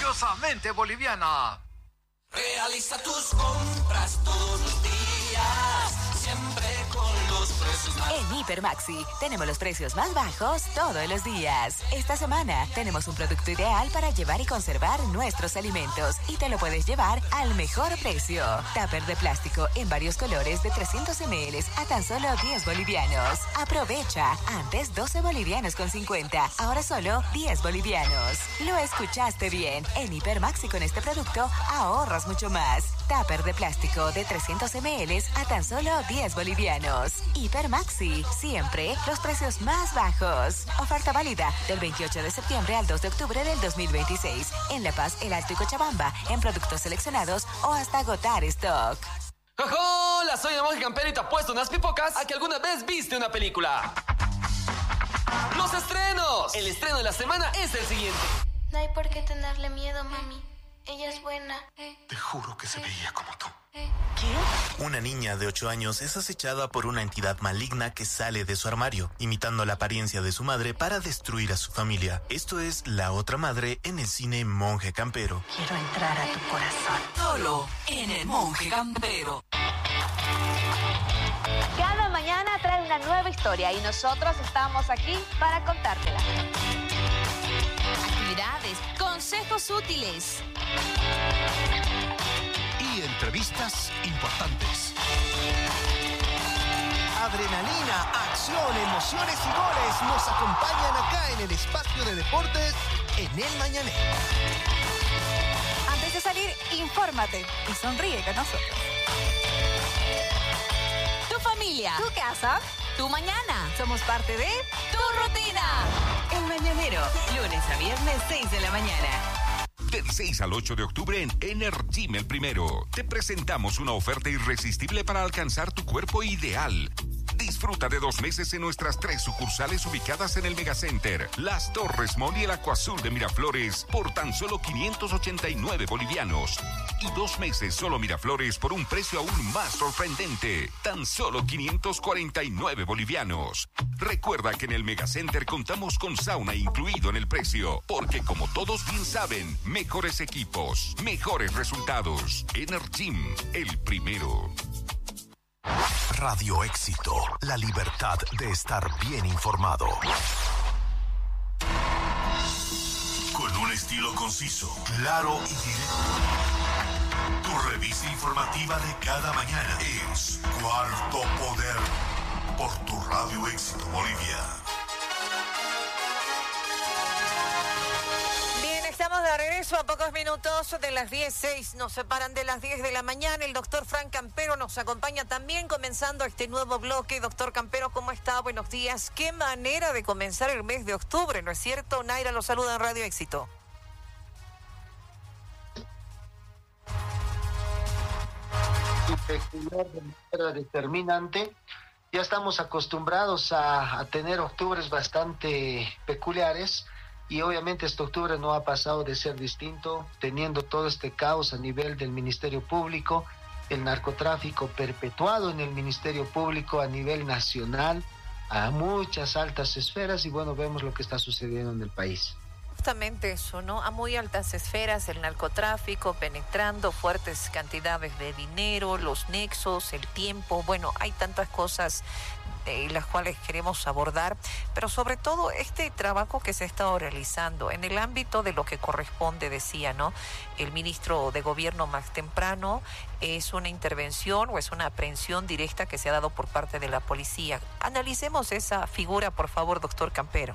orgullosamente boliviana. Realiza tus compras todos los días, siempre con los precios más. En Hiper Maxi tenemos los precios más bajos todos los días. Esta semana tenemos un producto ideal para llevar y conservar nuestros alimentos y te lo puedes llevar al mejor precio. Tupper de plástico en varios colores de 300 ml a tan solo 10 bolivianos. Aprovecha, antes 12 bolivianos con 50, ahora solo 10 bolivianos. Lo escuchaste bien, en Hiper Maxi con este producto ahorras mucho más. Tupper de plástico de 300 ml a tan solo 10 bolivianos. Hiper Maxi, siempre los precios más bajos. Oferta válida del 28 de septiembre al 2 de octubre del 2026. En La Paz, El Alto y Cochabamba, en productos seleccionados o hasta agotar stock. ¡Hola! Soy el Monje Campero y te apuesto unas pipocas a que alguna vez viste una película. ¡Los estrenos! El estreno de la semana es el siguiente. No hay por qué tenerle miedo, mami. Ella es buena. Te juro que se veía como tú. ¿Qué? Una niña de 8 años es acechada por una entidad maligna que sale de su armario, imitando la apariencia de su madre para destruir a su familia. Esto es La Otra Madre en el cine Monje Campero. Quiero entrar a tu corazón. Solo en el Monje Campero. Cada mañana trae una nueva historia y nosotros estamos aquí para contártela. Actividades, consejos útiles y entrevistas importantes. Adrenalina, acción, emociones y goles nos acompañan acá en el espacio de deportes en El Mañanero. Antes de salir, infórmate y sonríe con nosotros. Tu familia, Tu casa, tu mañana, somos parte de tu rutina. El Mañanero, lunes a viernes 6 de la mañana. Del 6 al 8 de octubre en Energym El Primero, te presentamos una oferta irresistible para alcanzar tu cuerpo ideal. Disfruta de 2 meses en nuestras 3 sucursales ubicadas en el Megacenter, Las Torres Mall y el Acuazul de Miraflores por tan solo 589 bolivianos. Y 2 meses solo Miraflores por un precio aún más sorprendente, tan solo 549 bolivianos. Recuerda que en el Megacenter contamos con sauna incluido en el precio, porque como todos bien saben, mejores equipos, mejores resultados. Energym, El Primero. Radio Éxito, la libertad de estar bien informado. Con un estilo conciso, claro y directo. Tu revista informativa de cada mañana es Cuarto Poder por tu Radio Éxito Bolivia. Estamos de regreso a pocos minutos de las 10:06. Nos separan de las 10 de la mañana. El doctor Frank Campero nos acompaña también comenzando este nuevo bloque. Doctor Campero, ¿cómo está? Buenos días. Qué manera de comenzar el mes de octubre, ¿no es cierto? Naira lo saluda en Radio Éxito. Espectacular, de manera determinante. Ya estamos acostumbrados a tener octubres bastante peculiares. Y obviamente este octubre no ha pasado de ser distinto, teniendo todo este caos a nivel del Ministerio Público, el narcotráfico perpetuado en el Ministerio Público a nivel nacional, a muchas altas esferas, y bueno, vemos lo que está sucediendo en el país. Justamente eso, ¿no? A muy altas esferas, el narcotráfico penetrando fuertes cantidades de dinero, los nexos, el tiempo, bueno, hay tantas cosas las cuales queremos abordar, pero sobre todo este trabajo que se ha estado realizando en el ámbito de lo que corresponde, decía, ¿no? El ministro de Gobierno más temprano, es una intervención o es una aprehensión directa que se ha dado por parte de la policía. Analicemos esa figura, por favor, doctor Campero.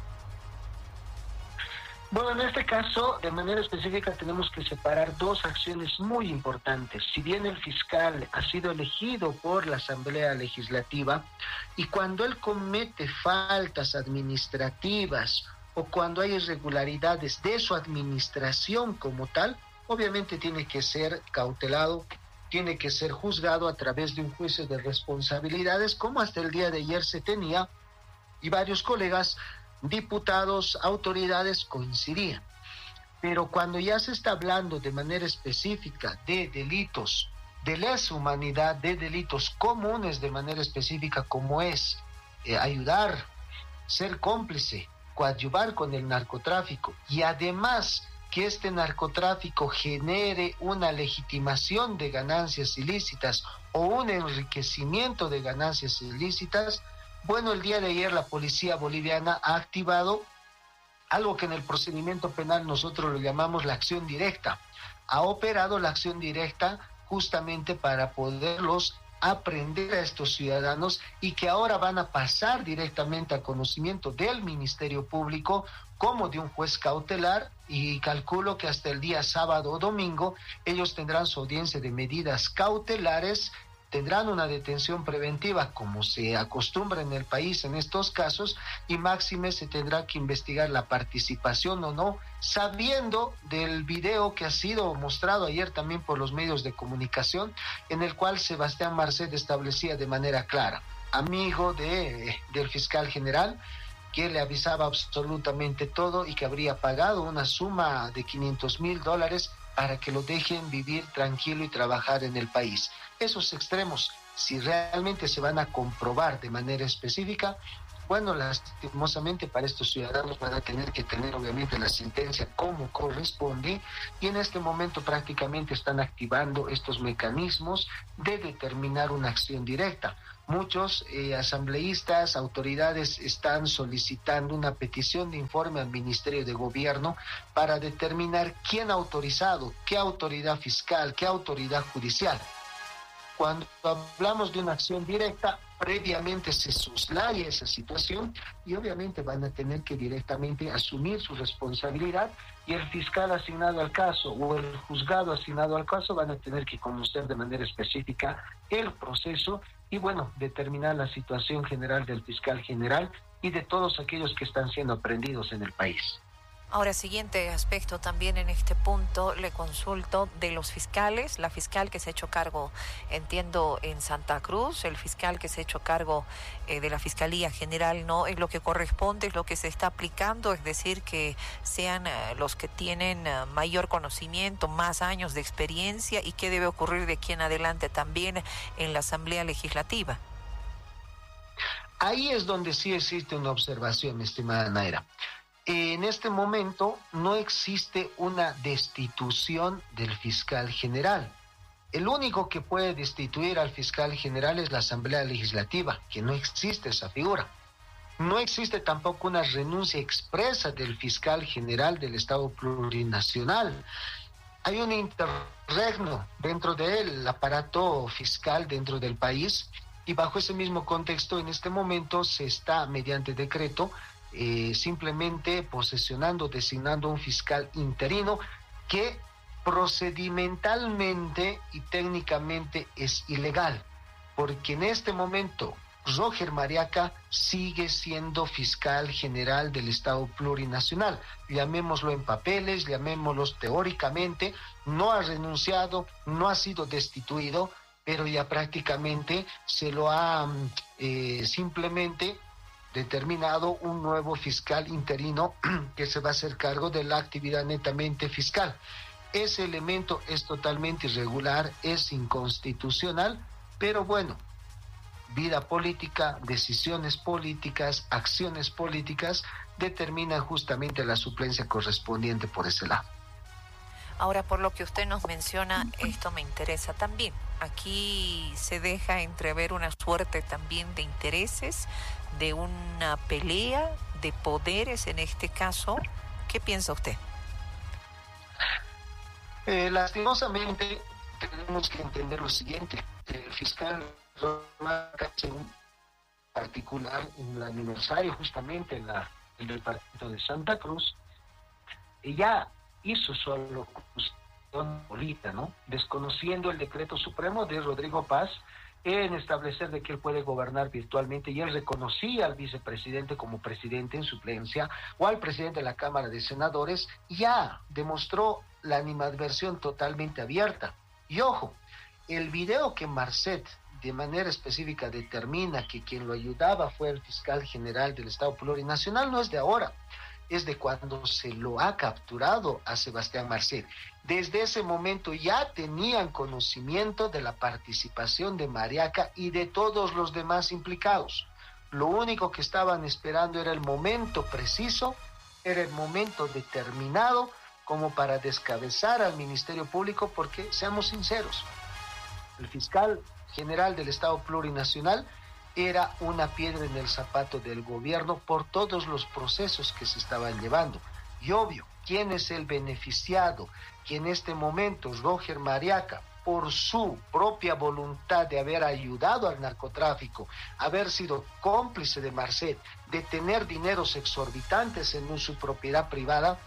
Bueno, en este caso, de manera específica, tenemos que separar 2 acciones muy importantes. Si bien el fiscal ha sido elegido por la Asamblea Legislativa, y cuando él comete faltas administrativas o cuando hay irregularidades de su administración como tal, obviamente tiene que ser cautelado, tiene que ser juzgado a través de un juicio de responsabilidades, como hasta el día de ayer se tenía, y varios colegas diputados, autoridades coincidían. Pero cuando ya se está hablando de manera específica de delitos de lesa humanidad, de delitos comunes de manera específica, como es ayudar, ser cómplice, coadyuvar con el narcotráfico y además que este narcotráfico genere una legitimación de ganancias ilícitas o un enriquecimiento de ganancias ilícitas, bueno, el día de ayer la policía boliviana ha activado algo que en el procedimiento penal nosotros lo llamamos la acción directa. Ha operado la acción directa justamente para poderlos aprender a estos ciudadanos y que ahora van a pasar directamente a conocimiento del Ministerio Público como de un juez cautelar, y calculo que hasta el día sábado o domingo ellos tendrán su audiencia de medidas cautelares, tendrán una detención preventiva como se acostumbra en el país en estos casos, y máxime se tendrá que investigar la participación o no, sabiendo del video que ha sido mostrado ayer también por los medios de comunicación, en el cual Sebastián Marcet establecía de manera clara, amigo del fiscal general, que le avisaba absolutamente todo y que habría pagado una suma de $500,000 para que lo dejen vivir tranquilo y trabajar en el país. Esos extremos, si realmente se van a comprobar de manera específica, bueno, lastimosamente para estos ciudadanos van a tener que tener obviamente la sentencia como corresponde, y en este momento prácticamente están activando estos mecanismos de determinar una acción directa. Muchos asambleístas, autoridades están solicitando una petición de informe al Ministerio de Gobierno para determinar quién ha autorizado, qué autoridad fiscal, qué autoridad judicial. Cuando hablamos de una acción directa, previamente se soslaya esa situación y obviamente van a tener que directamente asumir su responsabilidad, y el fiscal asignado al caso o el juzgado asignado al caso van a tener que conocer de manera específica el proceso y, bueno, determinar la situación general del fiscal general y de todos aquellos que están siendo aprehendidos en el país. Ahora, siguiente aspecto también en este punto, le consulto de los fiscales, la fiscal que se ha hecho cargo, entiendo, en Santa Cruz, el fiscal que se ha hecho cargo de la Fiscalía General, ¿no? Es lo que corresponde, es lo que se está aplicando, es decir, que sean los que tienen mayor conocimiento, más años de experiencia, y qué debe ocurrir de aquí en adelante también en la Asamblea Legislativa. Ahí es donde sí existe una observación, estimada Naira. En este momento no existe una destitución del fiscal general. El único que puede destituir al fiscal general es la Asamblea Legislativa, que no existe esa figura. No existe tampoco una renuncia expresa del fiscal general del Estado plurinacional. Hay un interregno dentro del aparato fiscal dentro del país, y bajo ese mismo contexto en este momento se está mediante decreto simplemente posesionando, designando un fiscal interino que procedimentalmente y técnicamente es ilegal, porque en este momento Roger Mariaca sigue siendo fiscal general del Estado plurinacional, llamémoslo en papeles, llamémoslo teóricamente, no ha renunciado, no ha sido destituido, pero ya prácticamente se lo ha simplemente determinado un nuevo fiscal interino que se va a hacer cargo de la actividad netamente fiscal. Ese elemento es totalmente irregular, es inconstitucional, pero bueno, vida política, decisiones políticas, acciones políticas determinan justamente la suplencia correspondiente por ese lado. Ahora, por lo que usted nos menciona, esto me interesa también. Aquí se deja entrever una suerte también de intereses, de una pelea de poderes en este caso. ¿Qué piensa usted? Lastimosamente tenemos que entender lo siguiente. El fiscal en particular en el aniversario justamente en el departamento de Santa Cruz ya hizo su alocución política, ¿no? Desconociendo el decreto supremo de Rodrigo Paz en establecer de que él puede gobernar virtualmente, y él reconocía al vicepresidente como presidente en suplencia o al presidente de la Cámara de Senadores, ya demostró la animadversión totalmente abierta. Y ojo, el video que Marcet de manera específica determina que quien lo ayudaba fue el fiscal general del Estado plurinacional no es de ahora, es de cuando se lo ha capturado a Sebastián Marcet. Desde ese momento ya tenían conocimiento de la participación de Mariaca y de todos los demás implicados. Lo único que estaban esperando era el momento preciso, era el momento determinado como para descabezar al Ministerio Público, porque seamos sinceros, el fiscal general del Estado Plurinacional era una piedra en el zapato del gobierno por todos los procesos que se estaban llevando. Y obvio, ¿quién es el beneficiado? Que en este momento Roger Mariaca, por su propia voluntad de haber ayudado al narcotráfico, haber sido cómplice de Marcet, de tener dineros exorbitantes en su propiedad privada,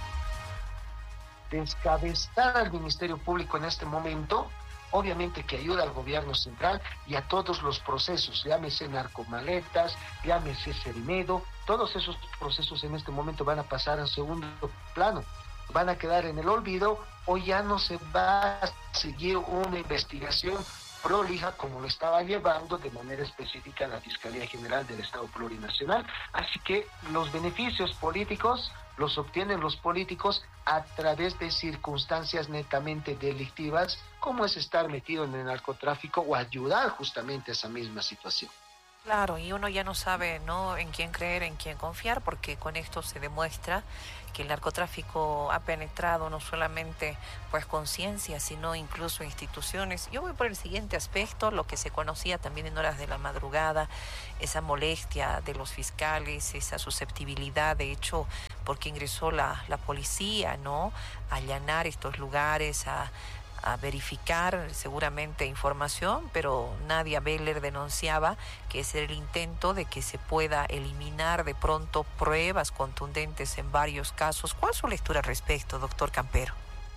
descabezar al Ministerio Público en este momento, obviamente que ayuda al gobierno central y a todos los procesos, llámese narcomaletas, llámese Cerimedo, todos esos procesos en este momento van a pasar a segundo plano, van a quedar en el olvido, o ya no se va a seguir una investigación prolija como lo estaba llevando de manera específica la Fiscalía General del Estado Plurinacional. Así que los beneficios políticos los obtienen los políticos a través de circunstancias netamente delictivas, como es estar metido en el narcotráfico o ayudar justamente a esa misma situación. Claro, y uno ya no sabe, ¿no?, en quién creer, en quién confiar, porque con esto se demuestra que el narcotráfico ha penetrado no solamente pues conciencia, sino incluso instituciones. Yo voy por el siguiente aspecto, lo que se conocía también en horas de la madrugada, esa molestia de los fiscales, esa susceptibilidad, de hecho, porque ingresó la policía, ¿no?, a allanar estos lugares, a verificar seguramente información, pero Nadia Beller denunciaba que ese era el intento de que se pueda eliminar de pronto pruebas contundentes en varios casos. ¿Cuál es su lectura al respecto, doctor Campero?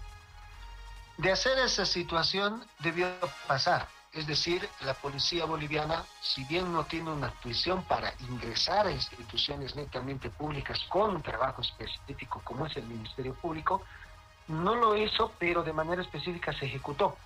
De hacer esa situación debió pasar. Es decir, la policía boliviana, si bien no tiene una actuación para ingresar a instituciones netamente públicas con un trabajo específico como es el Ministerio Público, no lo hizo, pero de manera específica se ejecutó.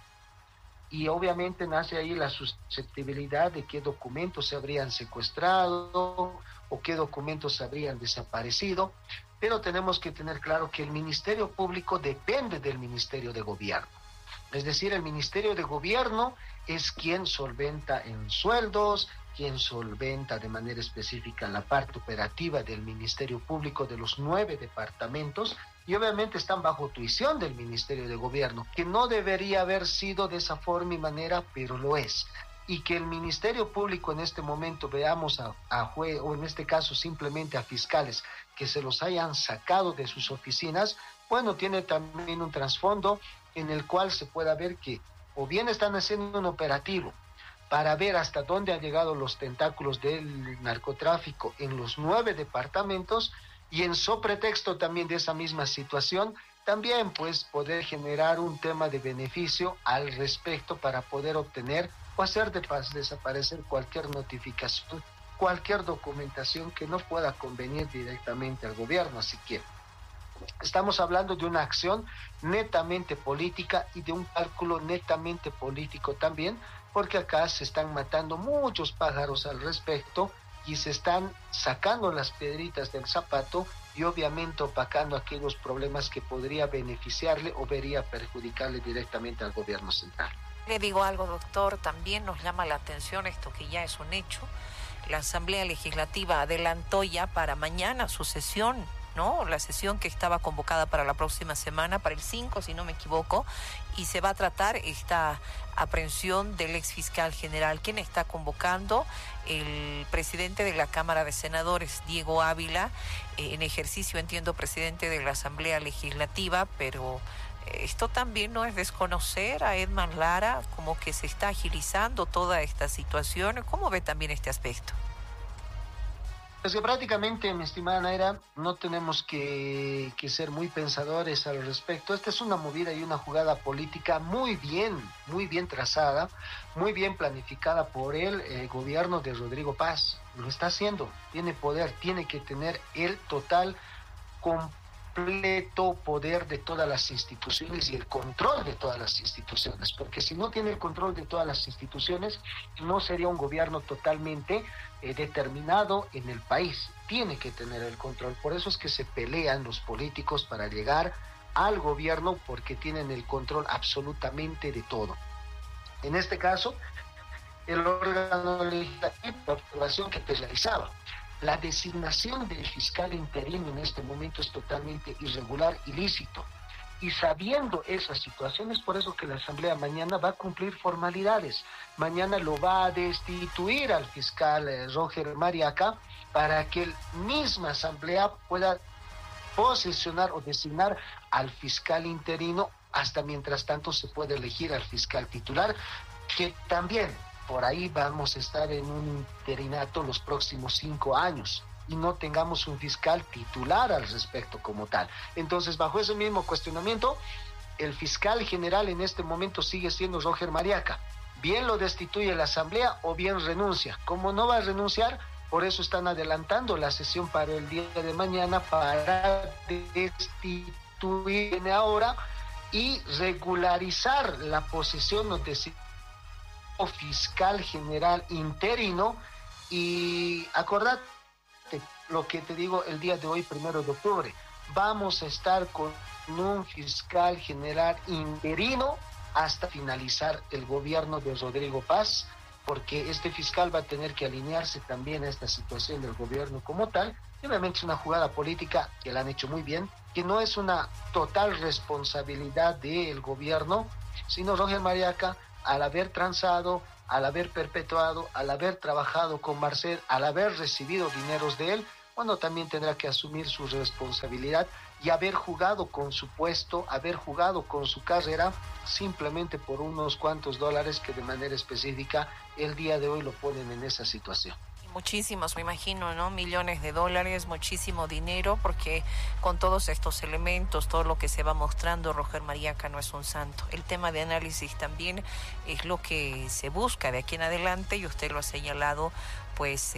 Y obviamente nace ahí la susceptibilidad de qué documentos se habrían secuestrado o qué documentos habrían desaparecido, pero tenemos que tener claro que el Ministerio Público depende del Ministerio de Gobierno. Es decir, el Ministerio de Gobierno es quien solventa en sueldos, quien solventa de manera específica la parte operativa del Ministerio Público de los 9 departamentos, y obviamente están bajo tuición del Ministerio de Gobierno, que no debería haber sido de esa forma y manera, pero lo es. Y que el Ministerio Público en este momento veamos a jueces, o en este caso simplemente a fiscales, que se los hayan sacado de sus oficinas, bueno, tiene también un trasfondo en el cual se pueda ver que o bien están haciendo un operativo para ver hasta dónde han llegado los tentáculos del narcotráfico en los 9 departamentos, y en pretexto también de esa misma situación, también pues poder generar un tema de beneficio al respecto para poder obtener o hacer desaparecer cualquier notificación, cualquier documentación que no pueda convenir directamente al gobierno. Así que estamos hablando de una acción netamente política y de un cálculo netamente político también, porque acá se están matando muchos pájaros al respecto y se están sacando las piedritas del zapato y obviamente opacando aquellos problemas que podría beneficiarle o vería perjudicarle directamente al gobierno central. Le digo algo, doctor, también nos llama la atención esto que ya es un hecho. La Asamblea Legislativa adelantó ya para mañana su sesión, ¿no? La sesión que estaba convocada para la próxima semana, para el 5, si no me equivoco, y se va a tratar esta aprehensión del ex fiscal general. ¿Quién está convocando? El presidente de la Cámara de Senadores, Diego Ávila, en ejercicio, entiendo, presidente de la Asamblea Legislativa, pero esto también no es desconocer a Edman Lara, como que se está agilizando toda esta situación. ¿Cómo ve también este aspecto? Es que prácticamente, mi estimada Naira, no tenemos que ser muy pensadores al respecto. Esta es una movida y una jugada política muy bien trazada, muy bien planificada por el gobierno de Rodrigo Paz. Lo está haciendo, tiene poder, tiene que tener el total completo poder de todas las instituciones y el control de todas las instituciones, porque si no tiene el control de todas las instituciones, no sería un gobierno totalmente determinado en el país. Tiene que tener el control. Por eso es que se pelean los políticos para llegar al gobierno, porque tienen el control absolutamente de todo. En este caso, el órgano legislativo, la observación que te realizaba, La designación del fiscal interino en este momento es totalmente irregular, ilícito. Y sabiendo esas situaciones, por eso que la Asamblea mañana va a cumplir formalidades. Mañana lo va a destituir al fiscal Roger Mariaca para que la misma Asamblea pueda posesionar o designar al fiscal interino hasta mientras tanto se puede elegir al fiscal titular, que también por ahí vamos a estar en un interinato los próximos 5 años y no tengamos un fiscal titular al respecto como tal. Entonces, bajo ese mismo cuestionamiento, el fiscal general en este momento sigue siendo Roger Mariaca. Bien lo destituye la Asamblea o bien renuncia. Como no va a renunciar, por eso están adelantando la sesión para el día de mañana para destituir ahora y regularizar la posesión o fiscal general interino. Y acordate lo que te digo el día de hoy, 1 de octubre, vamos a estar con un fiscal general interino hasta finalizar el gobierno de Rodrigo Paz, porque este fiscal va a tener que alinearse también a esta situación del gobierno como tal. Y obviamente es una jugada política que la han hecho muy bien, que no es una total responsabilidad del gobierno, sino Roger Mariaca, al haber transado, al haber perpetuado, al haber trabajado con Marcel, al haber recibido dineros de él, bueno, también tendrá que asumir su responsabilidad y haber jugado con su puesto, haber jugado con su carrera, simplemente por unos cuantos dólares que de manera específica el día de hoy lo ponen en esa situación. Muchísimos, me imagino, ¿no? Millones de dólares, muchísimo dinero, porque con todos estos elementos, todo lo que se va mostrando, Roger Mariaca no es un santo. El tema de análisis también es lo que se busca de aquí en adelante, y usted lo ha señalado, pues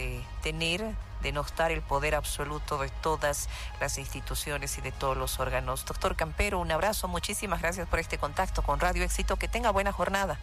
denostar el poder absoluto de todas las instituciones y de todos los órganos. Doctor Campero, un abrazo, muchísimas gracias por este contacto con Radio Éxito, que tenga buena jornada.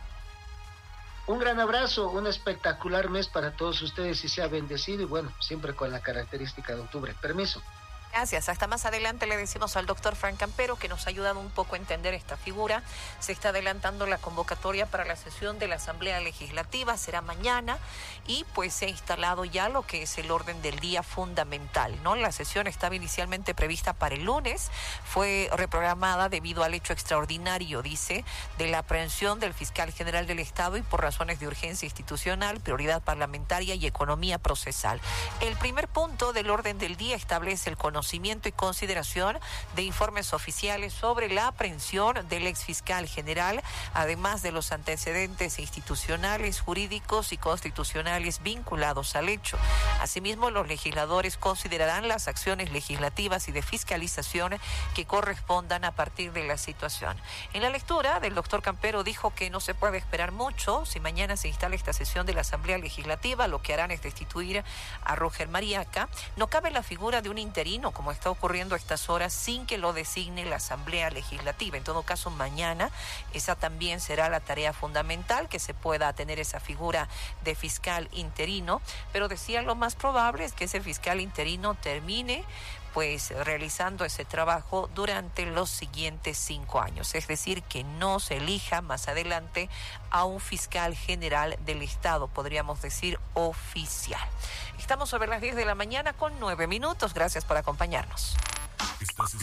Un gran abrazo, un espectacular mes para todos ustedes y sea bendecido, y bueno, siempre con la característica de octubre. Permiso. Gracias. Hasta más adelante le decimos al doctor Frank Campero, que nos ha ayudado un poco a entender esta figura. Se está adelantando la convocatoria para la sesión de la Asamblea Legislativa, será mañana, y pues se ha instalado ya lo que es el orden del día fundamental, ¿no? La sesión estaba inicialmente prevista para el lunes, fue reprogramada debido al hecho extraordinario, dice, de la aprehensión del fiscal general del Estado y por razones de urgencia institucional, prioridad parlamentaria y economía procesal. El primer punto del orden del día establece el conocimiento y consideración de informes oficiales sobre la aprehensión del exfiscal general, además de los antecedentes institucionales, jurídicos y constitucionales vinculados al hecho. Asimismo, los legisladores considerarán las acciones legislativas y de fiscalización que correspondan a partir de la situación. En la lectura del doctor Campero dijo que no se puede esperar mucho. Si mañana se instala esta sesión de la Asamblea Legislativa, lo que harán es destituir a Roger Mariaca. No cabe la figura de un interino, como está ocurriendo a estas horas, sin que lo designe la Asamblea Legislativa. En todo caso, mañana esa también será la tarea fundamental, que se pueda tener esa figura de fiscal interino, pero decía lo más probable es que ese fiscal interino termine pues realizando ese trabajo durante los siguientes 5 años, es decir, que no se elija más adelante a un fiscal general del Estado, podríamos decir oficial. Estamos sobre las 10 de la mañana con 9 minutos, gracias por acompañarnos. Estás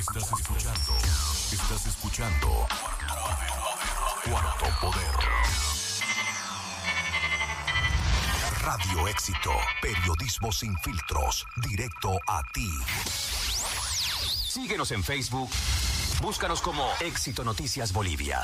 escuchando Cuarto Poder. Radio Éxito, periodismo sin filtros, directo a ti. Síguenos en Facebook, búscanos como Éxito Noticias Bolivia.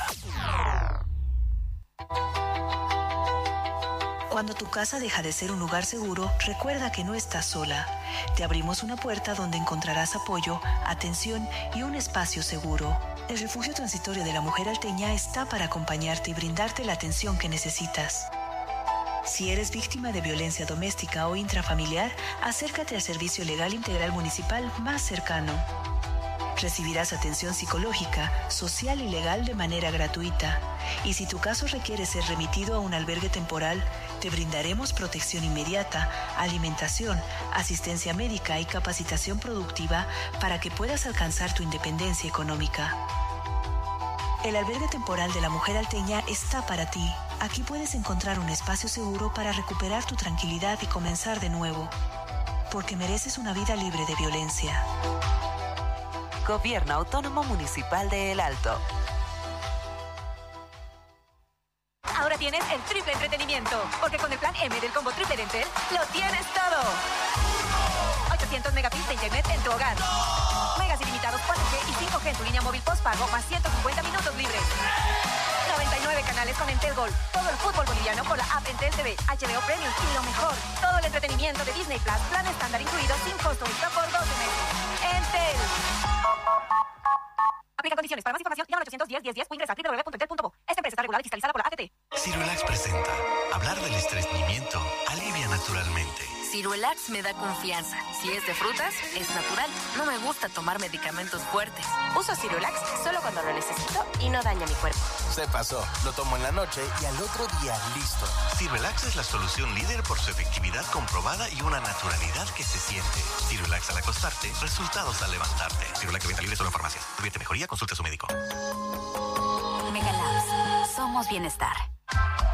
Cuando tu casa deja de ser un lugar seguro, recuerda que no estás sola. Te abrimos una puerta donde encontrarás apoyo, atención y un espacio seguro. El Refugio Transitorio de la Mujer Alteña está para acompañarte y brindarte la atención que necesitas. Si eres víctima de violencia doméstica o intrafamiliar, acércate al Servicio Legal Integral Municipal más cercano. Recibirás atención psicológica, social y legal de manera gratuita. Y si tu caso requiere ser remitido a un albergue temporal, te brindaremos protección inmediata, alimentación, asistencia médica y capacitación productiva para que puedas alcanzar tu independencia económica. El albergue temporal de la Mujer Alteña está para ti. Aquí puedes encontrar un espacio seguro para recuperar tu tranquilidad y comenzar de nuevo. porque mereces una vida libre de violencia. Gobierno Autónomo Municipal de El Alto. Ahora tienes el triple entretenimiento, porque con el plan M del combo triple de Entel, lo tienes todo. 800 megabits de internet en tu hogar. Megas ilimitados 4G y 5G en tu línea móvil postpago, más 150 minutos libres. 99 canales con Entel Gold. Todo el fútbol boliviano por la app Entel TV, HBO Premium y lo mejor, todo el entretenimiento de Disney Plus, plan estándar incluido sin costo extra por 12 meses. Entel. Aplica condiciones. Para más información, llama al 810-1010 o ingresa a www.entel.bo. Esta empresa está regulada y fiscalizada por la ATT. Cirulax presenta hablar del estreñimiento alivia naturalmente. Cirulax me da confianza. Si es de frutas, es natural. No me gusta tomar medicamentos fuertes. Uso Cirulax solo cuando lo necesito y no daña mi cuerpo. Se pasó. Lo tomo en la noche y al otro día listo. Cirulax es la solución líder por su efectividad comprobada y una naturalidad que se siente. Cirulax al acostarte, resultados al levantarte. Cirulax de venta libre solo en farmacias. Si mejoría, consulte a su médico. Megalabs. Somos bienestar.